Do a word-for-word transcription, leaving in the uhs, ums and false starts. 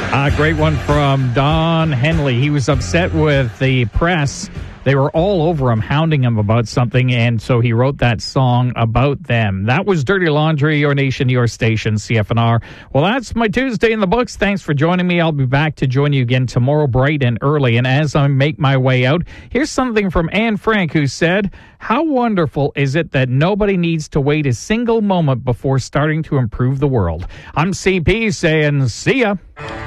A great one from Don Henley. He was upset with the press. They were all over him, hounding him about something, and so he wrote that song about them. That was Dirty Laundry, your nation, your station, C F N R. Well, that's my Tuesday in the books. Thanks for joining me. I'll be back to join you again tomorrow bright and early. And as I make my way out, here's something from Anne Frank, who said, "How wonderful is it that nobody needs to wait a single moment before starting to improve the world?" I'm C P saying, see ya.